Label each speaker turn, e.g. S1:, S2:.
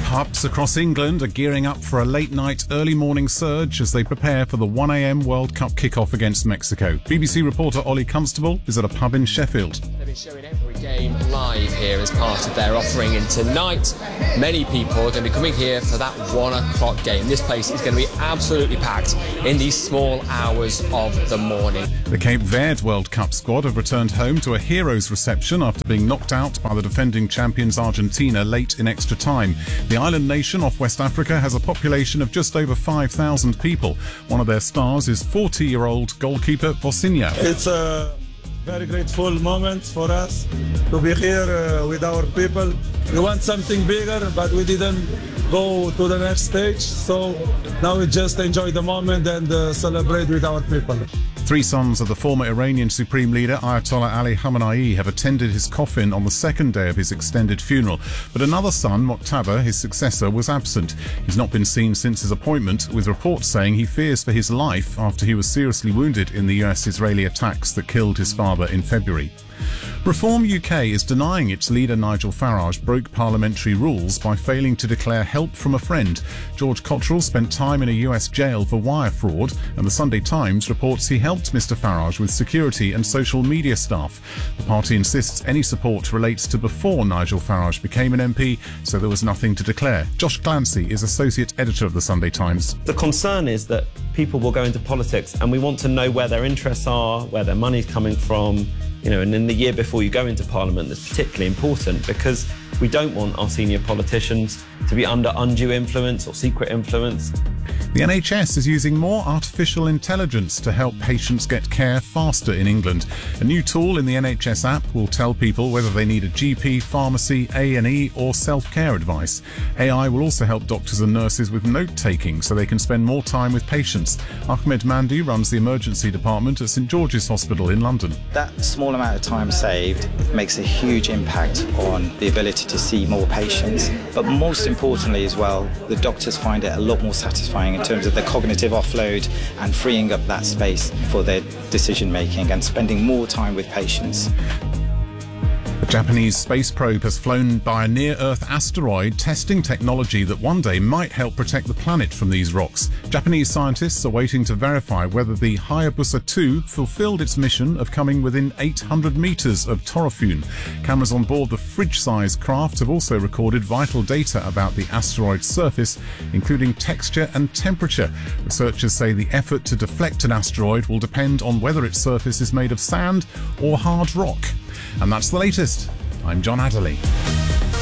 S1: Pubs across England are gearing up for a late-night, early-morning surge as they prepare for the 1 a.m. World Cup kick-off against Mexico. BBC reporter Ollie Constable is at a pub in Sheffield.
S2: They've been showing every game live here as part of their offering, and tonight many people are going to be coming here for that 1 o'clock game. This place is going to be absolutely packed in these small hours of the morning.
S1: The Cape Verde World Cup squad have returned home to a heroes reception after being knocked out by the defending champions Argentina late in extra time. The island nation off West Africa has a population of just over 5,000 people. One of their stars is 40-year-old goalkeeper Vosinha.
S3: It's a very grateful moment for us to be here with our people. We want something bigger, but we didn't go to the next stage. So now we just enjoy the moment and celebrate with our people.
S1: Three sons of the former Iranian Supreme Leader Ayatollah Ali Khamenei have attended his coffin on the second day of his extended funeral. But another son, Muqtada, his successor, was absent. He's not been seen since his appointment, with reports saying he fears for his life after he was seriously wounded in the US-Israeli attacks that killed his father in February. Reform UK is denying its leader Nigel Farage broke parliamentary rules by failing to declare help from a friend. George Cottrell spent time in a US jail for wire fraud, and the Sunday Times reports he helped Mr Farage with security and social media staff. The party insists any support relates to before Nigel Farage became an MP, so there was nothing to declare. Josh Clancy is associate editor of the Sunday Times.
S4: The concern is that people will go into politics and we want to know where their interests are, where their money's coming from. And in the year before you go into Parliament, that's particularly important because we don't want our senior politicians to be under undue influence or secret influence.
S1: The NHS is using more artificial intelligence to help patients get care faster in England. A new tool in the NHS app will tell people whether they need a GP, pharmacy, A&E or self-care advice. AI will also help doctors and nurses with note-taking so they can spend more time with patients. Ahmed Mandi runs the emergency department at St George's Hospital in London.
S5: That small amount of time saved makes a huge impact on the ability to see more patients. But most importantly as well, the doctors find it a lot more satisfying in terms of the cognitive offload and freeing up that space for their decision making and spending more time with patients.
S1: A Japanese space probe has flown by a near-Earth asteroid, testing technology that one day might help protect the planet from these rocks. Japanese scientists are waiting to verify whether the Hayabusa 2 fulfilled its mission of coming within 800 metres of Torofune. Cameras on board the fridge-sized craft have also recorded vital data about the asteroid's surface, including texture and temperature. Researchers say the effort to deflect an asteroid will depend on whether its surface is made of sand or hard rock. And that's the latest. I'm John Adderley.